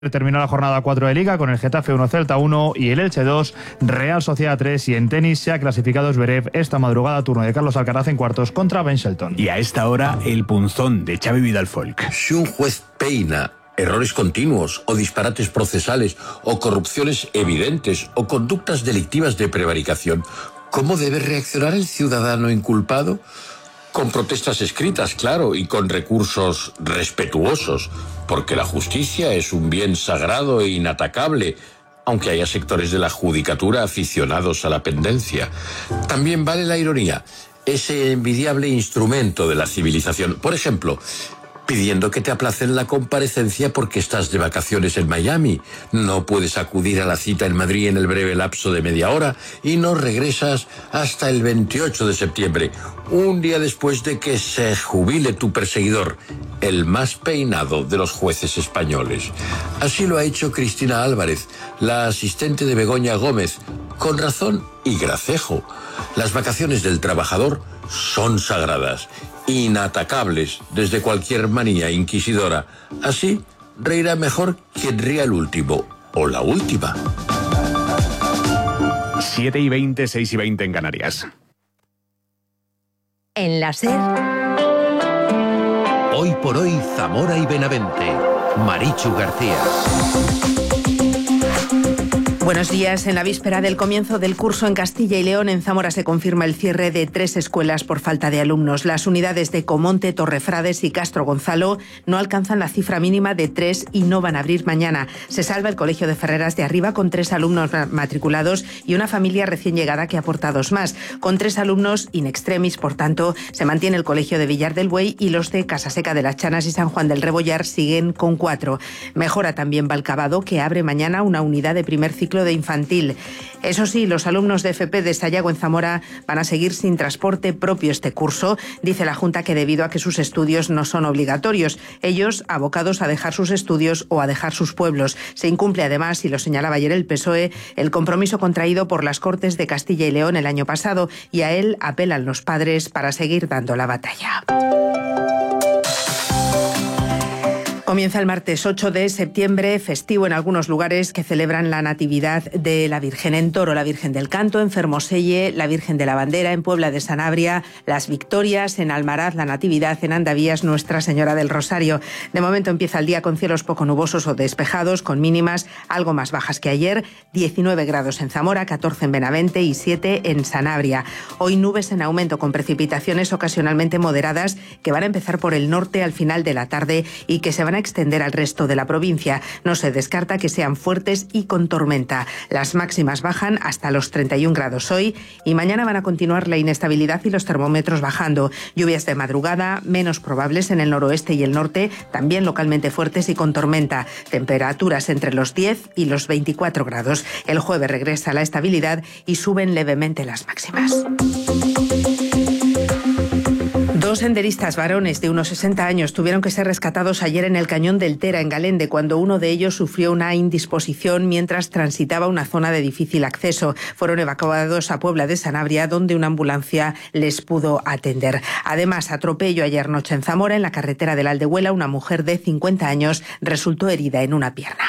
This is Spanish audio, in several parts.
Terminó la jornada 4 de Liga con el Getafe 1, Celta 1 y el Elche 2, Real Sociedad 3. Y en tenis se ha clasificado Zverev esta madrugada, turno de Carlos Alcaraz en cuartos contra Ben Shelton. Y a esta hora, el punzón de Xavi Vidal-Folk. Si un juez peina errores continuos o disparates procesales o corrupciones evidentes o conductas delictivas de prevaricación, ¿cómo debe reaccionar el ciudadano inculpado? Con protestas escritas, claro, y con recursos respetuosos, porque la justicia es un bien sagrado e inatacable, aunque haya sectores de la judicatura aficionados a la pendencia. También vale la ironía, ese envidiable instrumento de la civilización. Por ejemplo, pidiendo que te aplacen la comparecencia porque estás de vacaciones en Miami, no puedes acudir a la cita en Madrid en el breve lapso de media hora y no regresas hasta el 28 de septiembre, un día después de que se jubile tu perseguidor, el más peinado de los jueces españoles. Así lo ha hecho Cristina Álvarez, la asistente de Begoña Gómez, con razón y gracejo. Las vacaciones del trabajador son sagradas, inatacables desde cualquier manía inquisidora. Así reirá mejor quien ría el último o la última. 7:20, 6:20 en Canarias. En la SER. Hoy por hoy, Zamora y Benavente. Marichu García. Buenos días. En la víspera del comienzo del curso en Castilla y León, en Zamora se confirma el cierre de 3 escuelas por falta de alumnos. Las unidades de Comonte, Torrefrades y Castro Gonzalo no alcanzan la cifra mínima de 3 y no van a abrir mañana. Se salva el Colegio de Ferreras de Arriba con 3 alumnos matriculados y una familia recién llegada que aporta 2 más. Con 3 alumnos in extremis, por tanto, se mantiene el Colegio de Villar del Buey y los de Casaseca de las Chanas y San Juan del Rebollar siguen con 4. Mejora también Valcabado, que abre mañana una unidad de primer ciclo de infantil. Eso sí, los alumnos de FP de Sayago en Zamora van a seguir sin transporte propio este curso. Dice la Junta que debido a que sus estudios no son obligatorios, ellos abocados a dejar sus estudios o a dejar sus pueblos. Se incumple además, y lo señalaba ayer el PSOE, el compromiso contraído por las Cortes de Castilla y León el año pasado, y a él apelan los padres para seguir dando la batalla. Comienza el martes 8 de septiembre, festivo en algunos lugares que celebran la Natividad de la Virgen. En Toro, la Virgen del Canto; en Fermoselle, la Virgen de la Bandera; en Puebla de Sanabria, las Victorias; en Almaraz, la Natividad; en Andavías, Nuestra Señora del Rosario. De momento empieza el día con cielos poco nubosos o despejados, con mínimas algo más bajas que ayer: 19 grados en Zamora, 14 en Benavente y 7 en Sanabria. Hoy nubes en aumento con precipitaciones ocasionalmente moderadas que van a empezar por el norte al final de la tarde y que se van a extender al resto de la provincia. No se descarta que sean fuertes y con tormenta. Las máximas bajan hasta los 31 grados hoy y mañana van a continuar la inestabilidad y los termómetros bajando. Lluvias de madrugada, menos probables en el noroeste y el norte, también localmente fuertes y con tormenta. Temperaturas entre los 10 y los 24 grados. El jueves regresa la estabilidad y suben levemente las máximas. 2 senderistas varones de unos 60 años tuvieron que ser rescatados ayer en el Cañón del Tera, en Galende, cuando uno de ellos sufrió una indisposición mientras transitaba una zona de difícil acceso. Fueron evacuados a Puebla de Sanabria, donde una ambulancia les pudo atender. Además, atropello ayer noche en Zamora, en la carretera del Aldehuela. Una mujer de 50 años resultó herida en una pierna.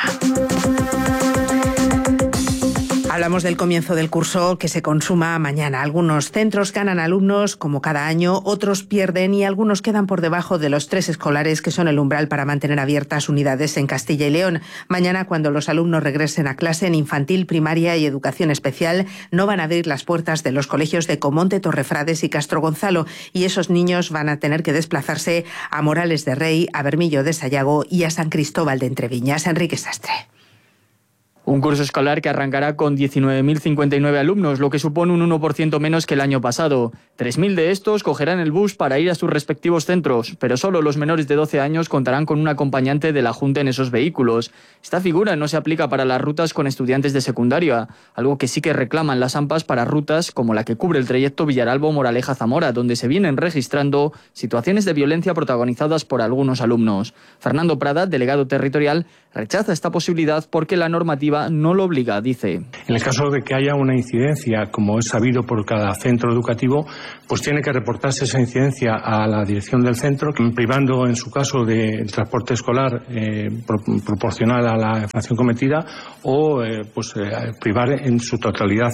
Hablamos del comienzo del curso que se consuma mañana. Algunos centros ganan alumnos como cada año, otros pierden y algunos quedan por debajo de los 3 escolares que son el umbral para mantener abiertas unidades en Castilla y León. Mañana, cuando los alumnos regresen a clase en infantil, primaria y educación especial, no van a abrir las puertas de los colegios de Comonte, Torrefrades y Castro Gonzalo, y esos niños van a tener que desplazarse a Morales de Rey, a Bermillo de Sayago y a San Cristóbal de Entreviñas. Enrique Sastre. Un curso escolar que arrancará con 19.059 alumnos, lo que supone un 1% menos que el año pasado. 3.000 de estos cogerán el bus para ir a sus respectivos centros, pero solo los menores de 12 años contarán con un acompañante de la Junta en esos vehículos. Esta figura no se aplica para las rutas con estudiantes de secundaria, algo que sí que reclaman las AMPAs para rutas como la que cubre el trayecto Villaralbo-Moraleja-Zamora, donde se vienen registrando situaciones de violencia protagonizadas por algunos alumnos. Fernando Prada, delegado territorial, rechaza esta posibilidad porque la normativa normativa no lo obliga, dice. En el caso de que haya una incidencia, como es sabido por cada centro educativo, pues tiene que reportarse esa incidencia a la dirección del centro, privando en su caso del transporte escolar proporcional a la infracción cometida o privar en su totalidad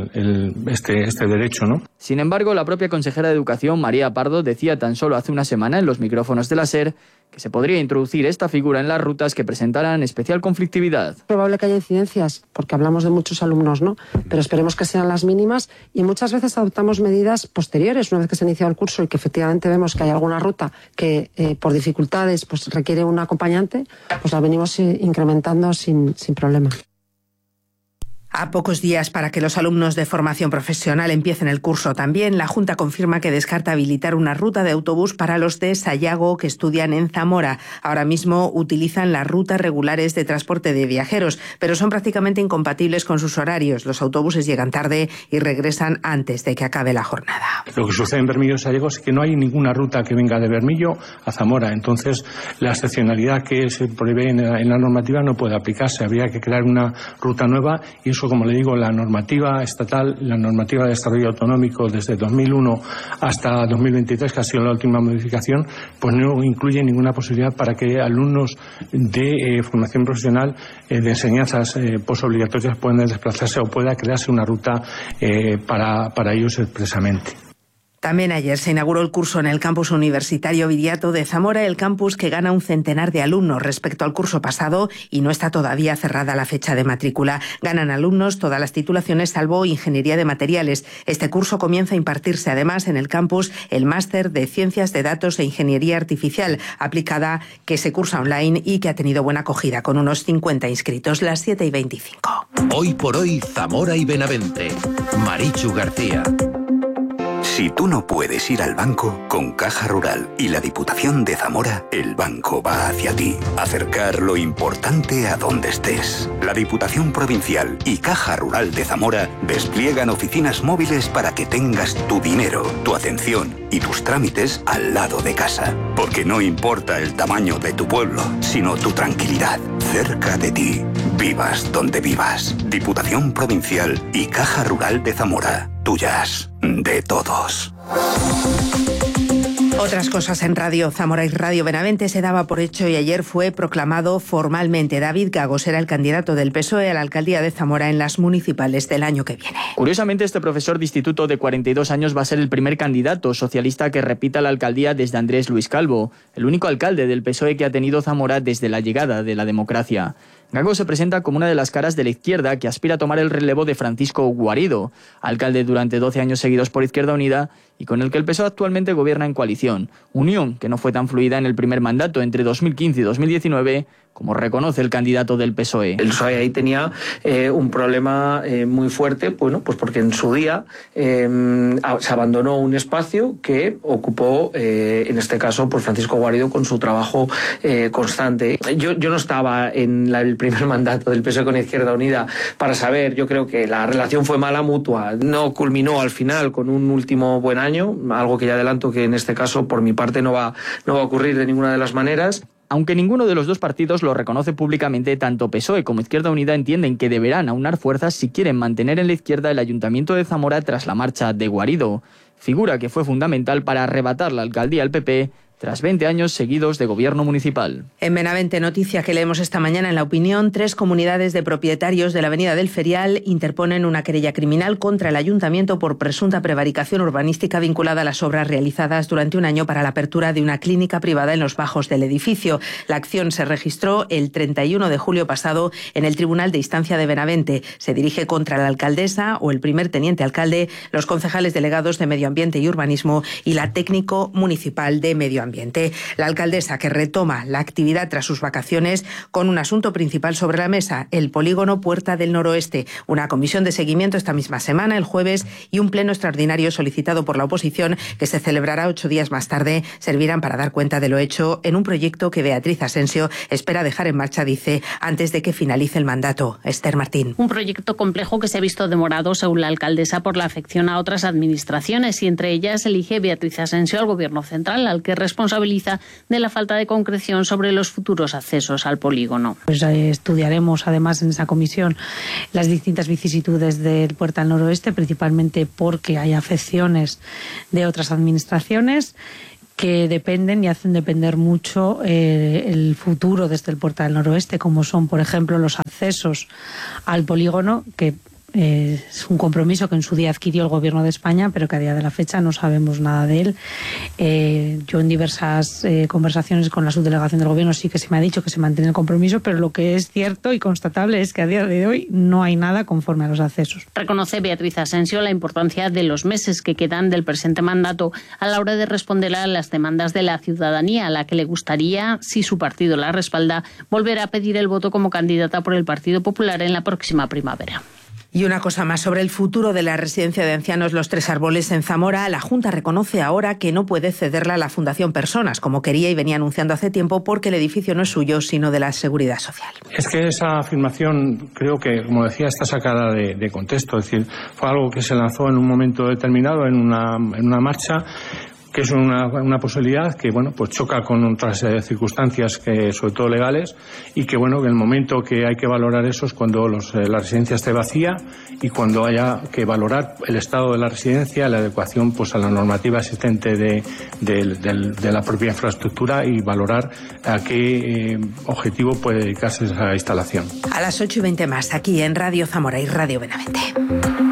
este derecho, ¿no? Sin embargo, la propia consejera de Educación, María Pardo, decía tan solo hace una semana en los micrófonos de la SER que se podría introducir esta figura en las rutas que presentaran especial conflictividad. Es probable que haya incidencias, porque hablamos de muchos alumnos, ¿no? Pero esperemos que sean las mínimas y muchas veces adoptamos medidas posteriores, una vez que se ha iniciado el curso y que efectivamente vemos que hay alguna ruta que por dificultades pues requiere un acompañante, pues la venimos incrementando sin problema. A pocos días para que los alumnos de formación profesional empiecen el curso también, la Junta confirma que descarta habilitar una ruta de autobús para los de Sayago que estudian en Zamora. Ahora mismo utilizan las rutas regulares de transporte de viajeros, pero son prácticamente incompatibles con sus horarios. Los autobuses llegan tarde y regresan antes de que acabe la jornada. Lo que sucede en Bermillo y Sayago es que no hay ninguna ruta que venga de Bermillo a Zamora. Entonces, la excepcionalidad que se prevé en la normativa no puede aplicarse. Habría que crear una ruta nueva y eso, como le digo, la normativa estatal, la normativa de desarrollo autonómico desde 2001 hasta 2023, que ha sido la última modificación, pues no incluye ninguna posibilidad para que alumnos de formación profesional de enseñanzas posobligatorias puedan desplazarse o pueda crearse una ruta para ellos expresamente. También ayer se inauguró el curso en el campus universitario Viriato de Zamora, el campus que gana un centenar de alumnos respecto al curso pasado y no está todavía cerrada la fecha de matrícula. Ganan alumnos todas las titulaciones salvo Ingeniería de Materiales. Este curso comienza a impartirse además en el campus el máster de Ciencias de Datos e Ingeniería Artificial aplicada que se cursa online y que ha tenido buena acogida con unos 50 inscritos, las 7:25. Hoy por hoy, Zamora y Benavente. Marichu García. Si tú no puedes ir al banco, con Caja Rural y la Diputación de Zamora, el banco va hacia ti. Acercar lo importante a donde estés. La Diputación Provincial y Caja Rural de Zamora despliegan oficinas móviles para que tengas tu dinero, tu atención y tus trámites al lado de casa. Porque no importa el tamaño de tu pueblo, sino tu tranquilidad, cerca de ti. Vivas donde vivas. Diputación Provincial y Caja Rural de Zamora. Tuyas, de todos. Otras cosas en Radio Zamora y Radio Benavente se daba por hecho y ayer fue proclamado formalmente. David Gago será el candidato del PSOE a la alcaldía de Zamora en las municipales del año que viene. Curiosamente, este profesor de instituto de 42 años va a ser el primer candidato socialista que repita la alcaldía desde Andrés Luis Calvo, el único alcalde del PSOE que ha tenido Zamora desde la llegada de la democracia. Gago se presenta como una de las caras de la izquierda que aspira a tomar el relevo de Francisco Guarido, alcalde durante 12 años seguidos por Izquierda Unida y con el que el PSOE actualmente gobierna en coalición. Unión que no fue tan fluida en el primer mandato entre 2015 y 2019, como reconoce el candidato del PSOE. El PSOE ahí tenía un problema muy fuerte, bueno, pues porque en su día se abandonó un espacio que ocupó, en este caso, pues Francisco Guarido con su trabajo constante. Yo no estaba en el primer mandato del PSOE con Izquierda Unida para saber, yo creo que la relación fue mala mutua, no culminó al final con un último buen año, algo que ya adelanto que en este caso por mi parte no va a ocurrir de ninguna de las maneras. Aunque ninguno de los dos partidos lo reconoce públicamente, tanto PSOE como Izquierda Unida entienden que deberán aunar fuerzas si quieren mantener en la izquierda el Ayuntamiento de Zamora tras la marcha de Guarido, figura que fue fundamental para arrebatar la alcaldía al PP tras 20 años seguidos de gobierno municipal. En Benavente, noticia que leemos esta mañana en La Opinión, 3 comunidades de propietarios de la Avenida del Ferial interponen una querella criminal contra el ayuntamiento por presunta prevaricación urbanística vinculada a las obras realizadas durante un año para la apertura de una clínica privada en los bajos del edificio. La acción se registró el 31 de julio pasado en el Tribunal de Instancia de Benavente. Se dirige contra la alcaldesa o el primer teniente alcalde, los concejales delegados de Medio Ambiente y Urbanismo y la técnico municipal de Medio Ambiente. La alcaldesa que retoma la actividad tras sus vacaciones con un asunto principal sobre la mesa, el polígono Puerta del Noroeste. Una comisión de seguimiento esta misma semana, el jueves, y un pleno extraordinario solicitado por la oposición que se celebrará 8 días más tarde servirán para dar cuenta de lo hecho en un proyecto que Beatriz Asensio espera dejar en marcha, dice, antes de que finalice el mandato. Esther Martín. Un proyecto complejo que se ha visto demorado, según la alcaldesa, por la afección a otras administraciones y entre ellas elige Beatriz Asensio al Gobierno Central, al que responde responsabiliza de la falta de concreción sobre los futuros accesos al polígono. Pues estudiaremos además en esa comisión las distintas vicisitudes del Puerta del Noroeste, principalmente porque hay afecciones de otras administraciones que dependen y hacen depender mucho el futuro desde el Puerta del Noroeste, como son, por ejemplo, los accesos al polígono, que es un compromiso que en su día adquirió el Gobierno de España, pero que a día de la fecha no sabemos nada de él. Yo en diversas conversaciones con la subdelegación del Gobierno sí que se me ha dicho que se mantiene el compromiso, pero lo que es cierto y constatable es que a día de hoy no hay nada conforme a los accesos. Reconoce Beatriz Asensio la importancia de los meses que quedan del presente mandato a la hora de responder a las demandas de la ciudadanía, a la que le gustaría, si su partido la respalda, volver a pedir el voto como candidata por el Partido Popular en la próxima primavera. Y una cosa más sobre el futuro de la residencia de ancianos Los Tres Árboles en Zamora. La Junta reconoce ahora que no puede cederla a la Fundación Personas, como quería y venía anunciando hace tiempo, porque el edificio no es suyo, sino de la Seguridad Social. Es que esa afirmación, creo que, como decía, está sacada de contexto. Es decir, fue algo que se lanzó en un momento determinado, en una marcha, que es una posibilidad que, bueno, pues choca con otras circunstancias, que sobre todo legales, y que, bueno, en el momento que hay que valorar eso es cuando la residencia esté vacía y cuando haya que valorar el estado de la residencia, la adecuación pues a la normativa existente de la propia infraestructura y valorar a qué objetivo puede dedicarse esa instalación. A las 8:20 más, aquí en Radio Zamora y Radio Benavente.